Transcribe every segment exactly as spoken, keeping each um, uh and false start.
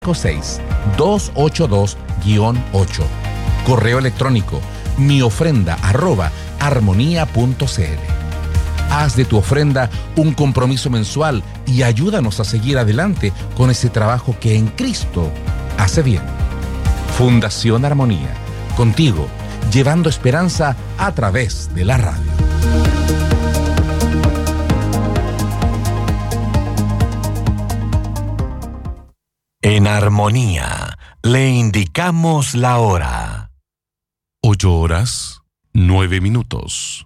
seis dos ocho dos ocho. Correo electrónico miofrenda arroba armonía punto cl. Haz de tu ofrenda un compromiso mensual y ayúdanos a seguir adelante con ese trabajo que en Cristo hace bien. Fundación Armonía, contigo, llevando esperanza a través de la radio. En Armonía, le indicamos la hora. Ocho horas, nueve minutos.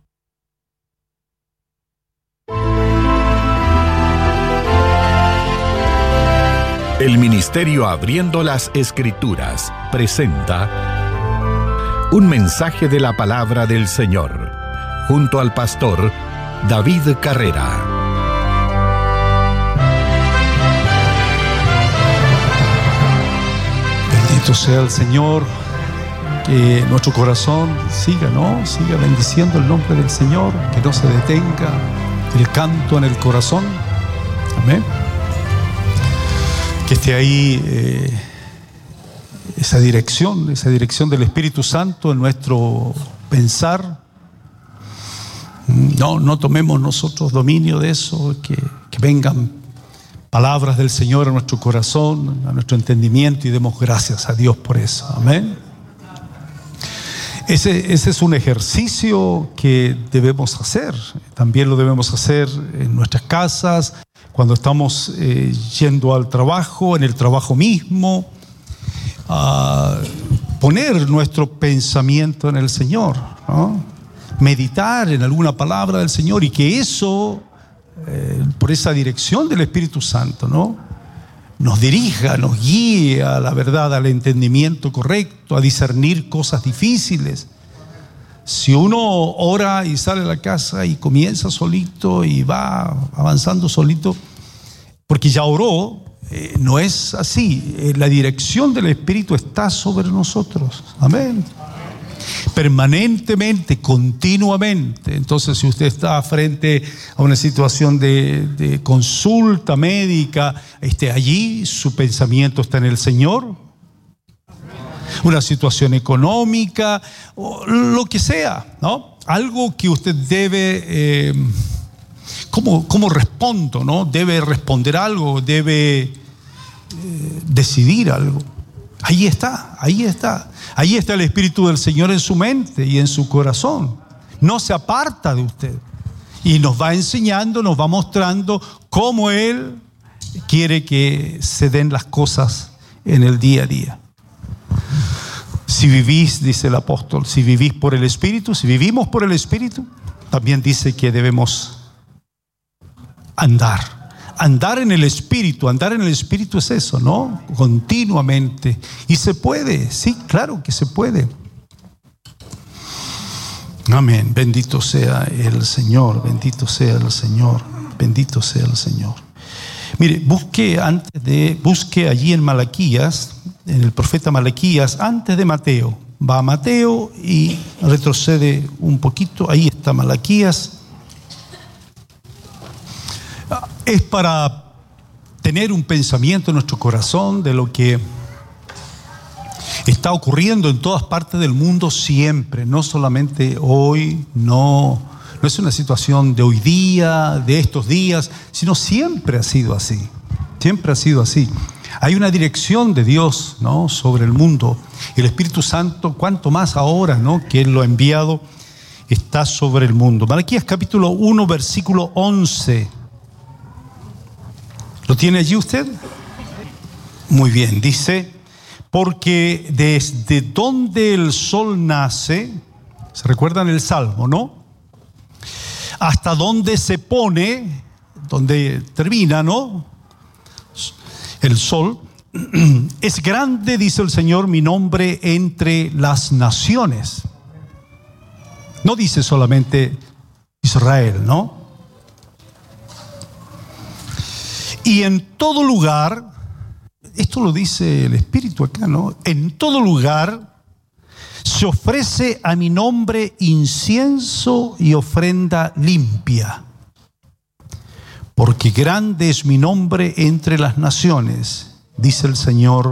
El Ministerio Abriendo las Escrituras presenta un mensaje de la palabra del Señor, junto al pastor David Carrera. Bendito sea el Señor, que nuestro corazón siga, ¿no? Siga bendiciendo el nombre del Señor, que no se detenga el canto en el corazón. Amén. Que esté ahí eh, esa dirección, esa dirección del Espíritu Santo en nuestro pensar. No, no tomemos nosotros dominio de eso, que, que vengan palabras del Señor a nuestro corazón, a nuestro entendimiento, y demos gracias a Dios por eso. Amén. Ese, ese es un ejercicio que debemos hacer. También lo debemos hacer en nuestras casas, cuando estamos eh, yendo al trabajo, en el trabajo mismo, a poner nuestro pensamiento en el Señor, ¿no? Meditar en alguna palabra del Señor, y que eso, eh, por esa dirección del Espíritu Santo, ¿no?, nos dirija, nos guíe a la verdad, al entendimiento correcto, a discernir cosas difíciles. Si uno ora y sale a la casa y comienza solito y va avanzando solito, porque ya oró, eh, no es así. Eh, la dirección del Espíritu está sobre nosotros. Amén. Permanentemente, continuamente. Entonces, si usted está frente a una situación de, de consulta médica, esté allí, su pensamiento está en el Señor. Una situación económica, o lo que sea, ¿no? Algo que usted debe, eh, ¿cómo, cómo respondo, no? Debe responder algo, debe eh, decidir algo. Ahí está, ahí está. Ahí está el Espíritu del Señor en su mente y en su corazón. No se aparta de usted. Y nos va enseñando, nos va mostrando cómo Él quiere que se den las cosas en el día a día. Si vivís, dice el apóstol, si vivís por el Espíritu, si vivimos por el Espíritu, también dice que debemos andar. Andar en el Espíritu, andar en el Espíritu es eso, ¿no? Continuamente. Y se puede, sí, claro que se puede. Amén. Bendito sea el Señor, bendito sea el Señor, bendito sea el Señor. Mire, busque antes de, busque allí en Malaquías, en el profeta Malaquías, antes de Mateo. Va a Mateo y retrocede un poquito. Ahí está Malaquías. Es para tener un pensamiento en nuestro corazón de lo que está ocurriendo en todas partes del mundo siempre, no solamente hoy, no, no es una situación de hoy día, de estos días, sino siempre ha sido así, siempre ha sido así. Hay una dirección de Dios, ¿no?, sobre el mundo. El Espíritu Santo, cuanto más ahora, ¿no?, que Él lo ha enviado, está sobre el mundo. Malaquías capítulo uno, versículo once. ¿Lo tiene allí usted? Muy bien, dice: porque desde donde el sol nace, ¿se recuerdan el Salmo, no? Hasta donde se pone, donde termina, ¿no?, el sol, es grande, dice el Señor, mi nombre entre las naciones. No dice solamente Israel, ¿no? Y en todo lugar, esto lo dice el Espíritu acá, ¿no? En todo lugar se ofrece a mi nombre incienso y ofrenda limpia. Porque grande es mi nombre entre las naciones, dice el Señor